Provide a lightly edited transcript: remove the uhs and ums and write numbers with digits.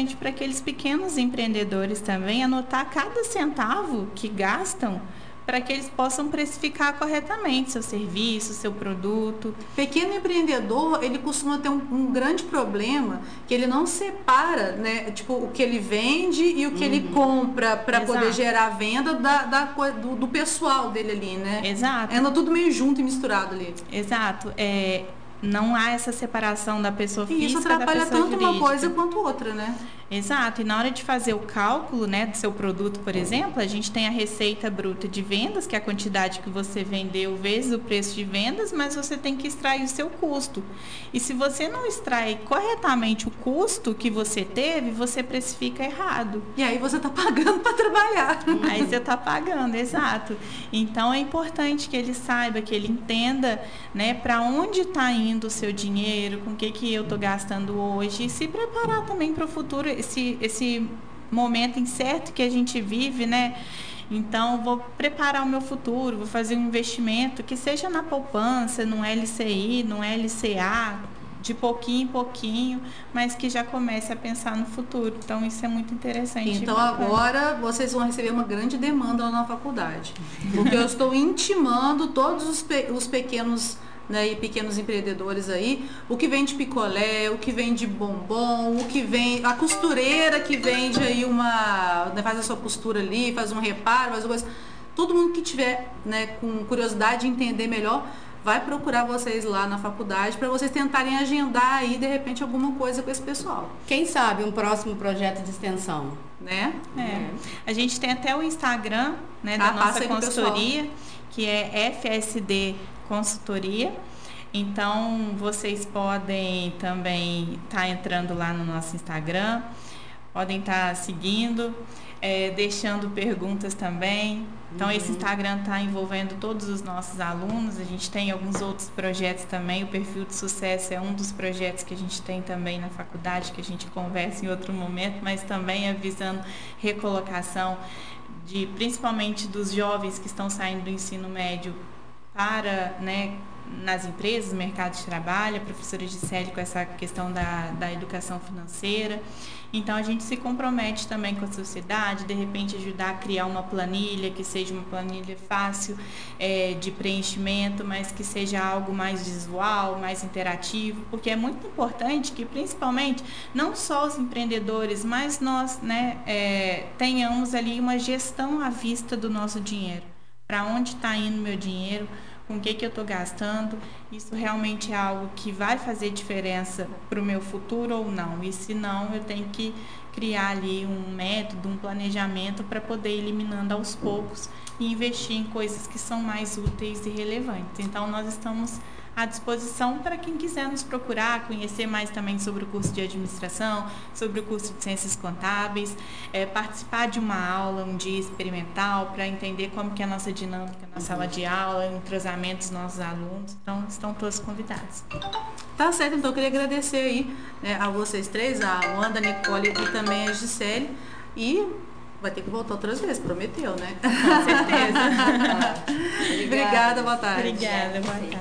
interessante para aqueles pequenos empreendedores também anotar cada centavo que gastam para que eles possam precificar corretamente seu serviço, seu produto. Pequeno empreendedor, ele costuma ter um grande problema, que ele não separa, né, tipo, o que ele vende e o que ele compra para poder gerar a venda do pessoal dele ali, né? Exato. Anda tudo meio junto e misturado ali. Exato. Não há essa separação da pessoa física e isso da atrapalha pessoa tanto jurídica. uma coisa quanto outra, né? Exato, e na hora de fazer o cálculo, né, do seu produto, por exemplo, a gente tem a receita bruta de vendas, que é a quantidade que você vendeu vezes o preço de vendas, mas você tem que extrair o seu custo. E se você não extrai corretamente o custo que você teve, você precifica errado. E aí você está pagando para trabalhar. Aí você está pagando, exato. Então é importante que ele saiba, que ele entenda, né, para onde está indo o seu dinheiro, com o que eu estou gastando hoje, e se preparar também para o futuro, esse momento incerto que a gente vive, né? Então, vou preparar o meu futuro, vou fazer um investimento que seja na poupança, no LCI, no LCA, de pouquinho em pouquinho, mas que já comece a pensar no futuro. Então, isso é muito interessante. Então, agora vocês vão receber uma grande demanda lá na faculdade, porque eu estou intimando todos os pequenos, né, e pequenos empreendedores aí, o que vende picolé, o que vende bombom, o que vende a costureira que vende aí né, faz a sua costura ali, faz um reparo, faz uma coisa. Todo mundo que tiver, né, com curiosidade de entender melhor, vai procurar vocês lá na faculdade para vocês tentarem agendar aí de repente alguma coisa com esse pessoal. Quem sabe um próximo projeto de extensão, né? A gente tem até o Instagram, né, da nossa consultoria, que é FSD Consultoria. Então, vocês podem também estar entrando lá no nosso Instagram, podem estar seguindo, deixando perguntas também. Então, esse Instagram está envolvendo todos os nossos alunos. A gente tem alguns outros projetos também. O Perfil de Sucesso é um dos projetos que a gente tem também na faculdade, que a gente conversa em outro momento, mas também avisando recolocação principalmente dos jovens que estão saindo do ensino médio para, né, nas empresas, mercado de trabalho. A professora Gisele com essa questão da educação financeira. Então, a gente se compromete também com a sociedade, de repente ajudar a criar uma planilha, que seja uma planilha fácil de preenchimento, mas que seja algo mais visual, mais interativo, porque é muito importante que, principalmente, não só os empreendedores, mas nós, né, tenhamos ali uma gestão à vista do nosso dinheiro. Para onde está indo meu dinheiro? Com o que eu estou gastando? Isso realmente é algo que vai fazer diferença para o meu futuro ou não? E se não, eu tenho que criar ali um método, um planejamento para poder ir eliminando aos poucos e investir em coisas que são mais úteis e relevantes. Então, nós estamos à disposição para quem quiser nos procurar, conhecer mais também sobre o curso de administração, sobre o curso de ciências contábeis, participar de uma aula, um dia experimental, para entender como que é a nossa dinâmica na sala de aula, o entrosamento dos nossos alunos. Então, estão todos convidados. Tá certo, então eu queria agradecer aí, né, a vocês três, a Wanda, a Nicole e também a Gisele, e vai ter que voltar outras vezes, prometeu, né? Com certeza. Obrigada, boa tarde. Obrigada, boa tarde.